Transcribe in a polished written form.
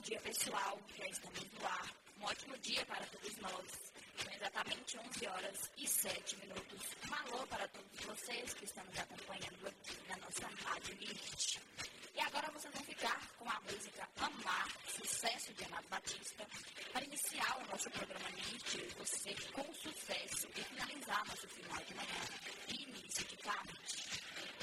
dia, pessoal. Já estamos no ar. Um ótimo dia para todos nós. São exatamente 11 horas e 7 minutos. Um alô para todos vocês que estão nos acompanhando aqui na nossa Rádio Mirte. E agora vocês vão ficar com a música Amar, sucesso de Amado Batista, para iniciar o nosso programa Mirte. Você